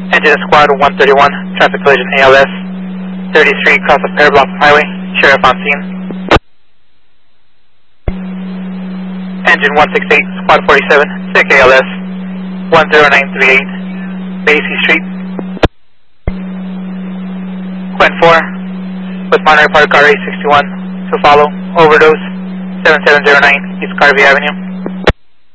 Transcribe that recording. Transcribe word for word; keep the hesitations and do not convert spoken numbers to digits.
Engine Squad one thirty-one, traffic collision A L S, thirty-three cross of Pear Blossom Highway, Sheriff on scene. Engine one sixty-eight, Squad forty-seven, S I C A L S, one zero nine three eight, Basie Street. Quint four, with Monterey Park R A sixty-one, to follow, overdose, seven seven zero nine, East Garvey Avenue.